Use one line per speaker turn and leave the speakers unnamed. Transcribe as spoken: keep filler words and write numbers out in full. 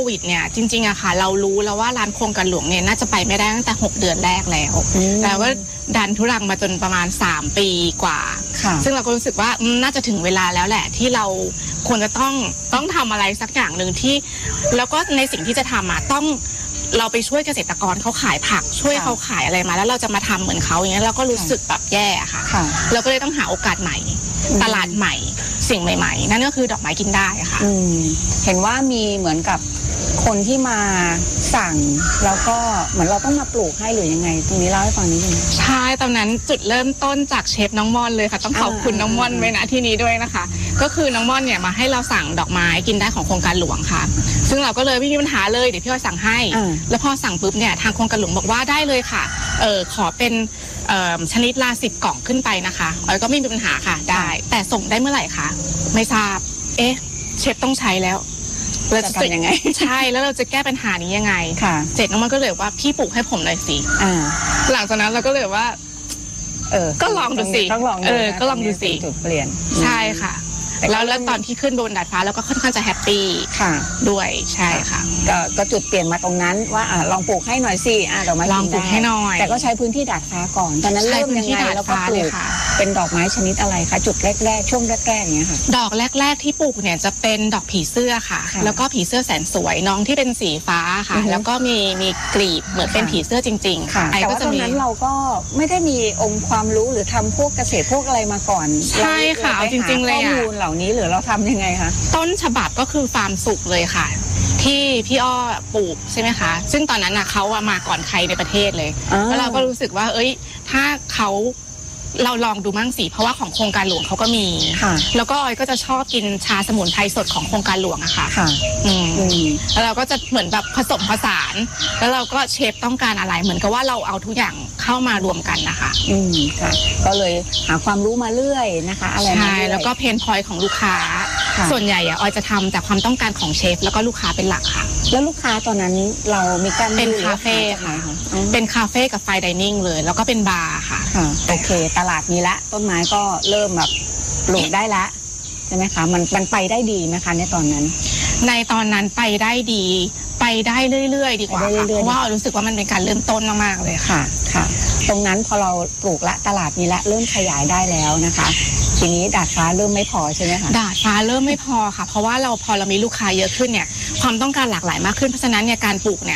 โควิดเนี่ยจริงๆอะค่ะเรารู้แล้วว่าร้านโครงการหลวงเนี่ยน่าจะไปไม่ได้ตั้งแต่หกเดือนแรกแล้วแล้วก็ดันทุรังมาจนประมาณสามปีกว่าซึ่งเราก็รู้สึกว่าน่าจะถึงเวลาแล้วแหละที่เราควรจะต้องต้องทำอะไรสักอย่างหนึ่งที่แล้วก็ในสิ่งที่จะทำอะต้องเราไปช่วยเกษตรกรเขาขายผักช่วยเขาขายอะไรมาแล้วเราจะมาทำเหมือนเขาอย่างเงี้ยเราก็รู้สึกแบบแย่ค่ะเราก็เลยต้องหาโอกาสใหม่ตลาดใหม่สิ่งใหม่ๆนั่นก็คือดอกไม้กินได้ค่ะ
เห็นว่ามีเหมือนกับคนที่มาสั่งแล้วก็เหมือนเราต้องมาปลูกให้หรือยังไงตรงนี้เล่าให้ฟังนิดนึง
ใช่ตอนนั้นจุดเริ่มต้นจากเชฟน้องม่อนเลยค่ะต้องขอบคุณน้องม่อนไว้นะที่นี้ด้วยนะคะก็คือน้องม่อนเนี่ยมาให้เราสั่งดอกไม้กินได้ของโครงการหลวงค่ะซึ่งเราก็เลยไม่มีปัญหาเลยเดี๋ยวพี่อ้อยสั่งให้แล้วพอสั่งปุ๊บเนี่ยทางโครงการหลวงบอกว่าได้เลยค่ะเออขอเป็นชนิดละสิบกล่องขึ้นไปนะคะอ้อยก็ไม่มีปัญหาค่ะได้แต่ส่งได้เมื่อไหร่คะไม่ทราบเอ๊ะเชฟต้องใช้แล้วเราจะทำยังไงใช่แล้วเราจะแก้ปัญหานี้ยังไงเจ็ดน้องมันก็เลยว่าพี่ปลูกให้ผมหน่อยสิหลังจากนั้นเราก็เลยว่าเออก็ลองดูสิเออก็ลองดูสิ
จุดเปลี่ยน
ใช่ค่ะแล้วแล้วตอนที่ขึ้นบนดาดฟ้าแล้วก็ค่อนข้างจะแฮปปี้ด้วยใช่ค่ะ
ก็จุดเปลี่ยนมาตรงนั้นว่าลองปลูกให้หน่อยสิดอกไม้
ลองปลูกให้หน่อย
แต่ก็ใช้พื้นที่ดาดฟ้าก่อนตอนนั้นเริ่มยังไงแล้วก็ปลูกเป็นดอกไม้ชนิดอะไรคะจุดแรกๆช่วงแรกๆอย่างเงี้ยค่ะ
ดอกแรกๆที่ปลูกเนี่ยจะเป็นดอกผีเสื้อค่ะแล้วก็ผีเสื้อแสนสวยน้องที่เป็นสีฟ้าค่ะแล้วก็มีมีกลีบเหมือนเป็นผีเสื้อจริงๆค่ะ
แต่ว่าตอนนั้นเราก็ไม่ได้มีองค์ความรู้หรือทำพวกเกษตรพวกอะไรมาก่อน
ใช่ค่ะจริงๆเลย
ข้อมูลเหล่านี้หรือเราทำยังไงคะ
ต้นฉบับก็คือฟาร์มสุกเลยค่ะที่พี่อ้อปลูกใช่ไหมคะซึ่งตอนนั้นน่ะเขามาก่อนใครในประเทศเลยแล้วเราก็รู้สึกว่าเอ้ยถ้าเขาเราลองดูมั่งสิเพราะว่าของโครงการหลวงเขาก็มีแล้วก็ออยก็จะชอบกินชาสมุนไพรสดของโครงการหลวงอะค่ะแล้วเราก็จะเหมือนแบบผสมผสานแล้วเราก็เชฟต้องการอะไรเหมือนกับว่าเราเอาทุกอย่างเข้ามารวมกันนะคะ
อืมค่ะก็เลยหาความรู้มาเรื่อยนะคะอะไร
ใช่แล้วก็เพนพอยต์ของลูกค้าส่วนใหญ่อะออยจะทำจากความต้องการของเชฟแล้วก็ลูกค้าเป็นหลักค่ะ
แล้วลูกค้าตอนนั้นเรามีการ
เป็นคาเฟ่ค่ะเป็นคาเฟ่กับไฟดิเนิ่งเลยแล้วก็เป็นบาร์ค่ะ
โอเคตลาดมีละต้นไม้ก็เริ่มแบบปลูกได้ละใช่ไหมคะมันมันไปได้ดีไหมคะในตอนนั้น
ในตอนนั้นไปได้ดีไปได้เรื่อยๆดีกว่าค่ะเพราะว่ารู้สึกว่ามันเป็นการเริ่มต้นมากๆเลย
ค่ะค่ะตรงนั้นพอเราปลูกละตลาดมีละเริ่มขยายได้แล้วนะคะทีนี้ดาดฟ้าเริ่มไม่พอใช่ไหมคะ
ดาดฟ้าเริ่มไม่พอค่ะเพราะว่าเราพอเรามีลูกค้าเยอะขึ้นเนี่ยความต้องการหลากหลายมากขึ้นเพราะฉะนั้นเนี่ยการปลูกเนี่ย